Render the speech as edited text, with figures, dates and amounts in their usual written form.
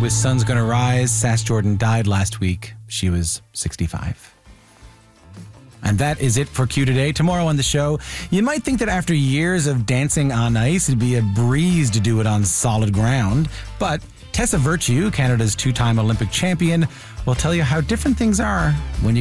with Sun's Gonna Rise. Sass Jordan died last week. She was 65. And that is it for Q Today. Tomorrow on the show, you might think that after years of dancing on ice, it'd be a breeze to do it on solid ground. But Tessa Virtue, Canada's two-time Olympic champion, will tell you how different things are when you